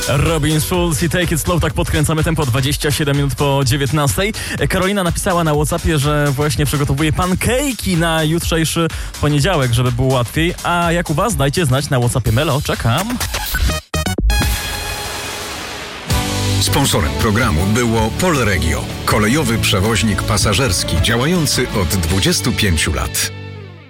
Robin Schulz i Take It Slow, tak podkręcamy tempo 27 minut po 19. Karolina napisała na WhatsAppie, że właśnie przygotowuje pancake'i na jutrzejszy poniedziałek, żeby było łatwiej. A jak u was? Dajcie znać na WhatsAppie Melo, czekam. Sponsorem programu było Polregio, kolejowy przewoźnik pasażerski działający od 25 lat.